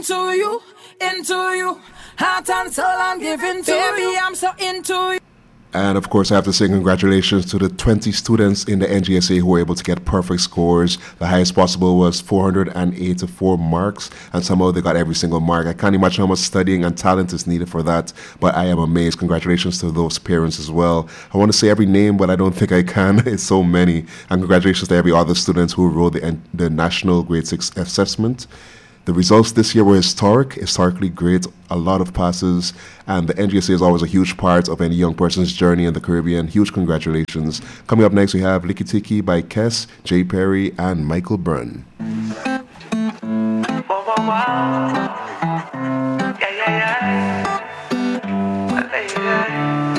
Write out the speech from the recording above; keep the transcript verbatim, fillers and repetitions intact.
To you, into you, heart and soul I'm giving to Baby, you. I'm so into you. And of course, I have to say congratulations to the twenty students in the N G S A who were able to get perfect scores. The highest possible was four hundred eighty-four marks, and somehow they got every single mark. I can't imagine how much studying and talent is needed for that, but I am amazed. Congratulations to those parents as well. I want to say every name, but I don't think I can. It's so many. And congratulations to every other student who wrote the, the National Grade six Assessment. The results this year were historic, historically great, a lot of passes, and the N G S A is always a huge part of any young person's journey in the Caribbean. Huge congratulations. Coming up next, we have Licky Tiki by Kess, Jay Perry, and Michael Byrne.